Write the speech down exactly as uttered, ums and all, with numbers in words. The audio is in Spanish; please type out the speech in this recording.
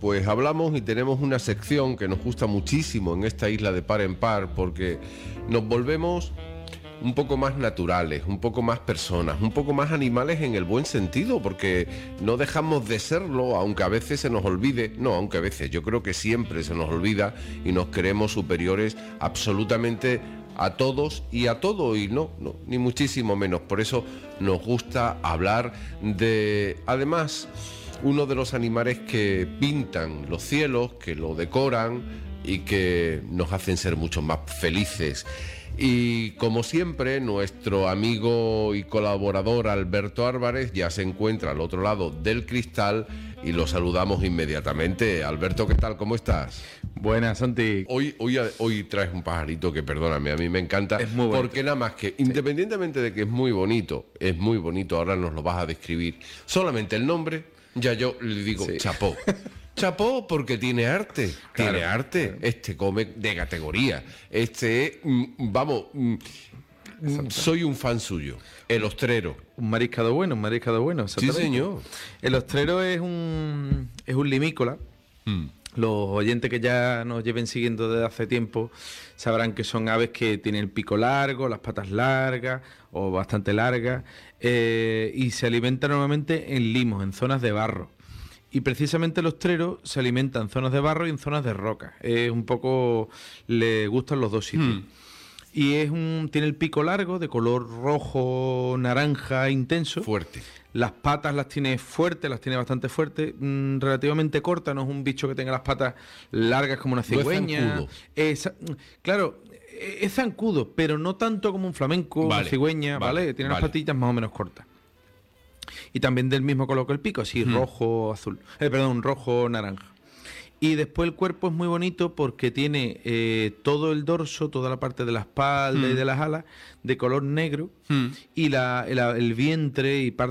pues hablamos y tenemos una sección que nos gusta muchísimo en esta isla de Par en Par, porque nos volvemos un poco más naturales, un poco más personas, un poco más animales en el buen sentido, porque no dejamos de serlo, aunque a veces se nos olvide, no, aunque a veces, yo creo que siempre se nos olvida y nos creemos superiores absolutamente a todos y a todo, y no, no, ni muchísimo menos. Por eso nos gusta hablar de, además, uno de los animales que pintan los cielos, que lo decoran y que nos hacen ser mucho más felices. Y como siempre, nuestro amigo y colaborador Alberto Álvarez ya se encuentra al otro lado del cristal y lo saludamos inmediatamente. Alberto, ¿qué tal? ¿Cómo estás? Buenas, Santi. Hoy, hoy, hoy traes un pajarito que, perdóname, a mí me encanta. Es muy bonito. Porque nada más que, independientemente de que es muy bonito, es muy bonito, ahora nos lo vas a describir. Solamente el nombre, ya yo le digo Sí. chapó. Chapó porque tiene arte, Claro, tiene arte. claro. Este come de categoría. Este es, mm, vamos, mm, mm, soy un fan suyo. El ostrero. Un mariscado bueno, un mariscado bueno. Sí, exactamente. señor. El ostrero es un, es un limícola. Mm. Los oyentes que ya nos lleven siguiendo desde hace tiempo sabrán que son aves que tienen el pico largo, las patas largas o bastante largas, eh, y se alimentan normalmente en limos, en zonas de barro. Y precisamente el ostrero se alimenta en zonas de barro y en zonas de roca. Es un poco, le gustan los dos sitios. Mm. Y es un, tiene el pico largo, de color rojo, naranja, intenso. Fuerte. Las patas las tiene fuertes, las tiene bastante fuertes, mmm, relativamente cortas, no es un bicho que tenga las patas largas como una No es cigüeña. zancudo. Es, claro, es zancudo, pero no tanto como un flamenco, Vale, una cigüeña, vale, ¿vale? Tiene vale. las patillas más o menos cortas. Y también del mismo color que el pico, así Hmm. rojo, azul. Eh, perdón, rojo, naranja. Y después el cuerpo es muy bonito porque tiene eh, todo el dorso, toda la parte de la espalda Hmm. y de las alas de color negro, Hmm. y la, el, el vientre y parte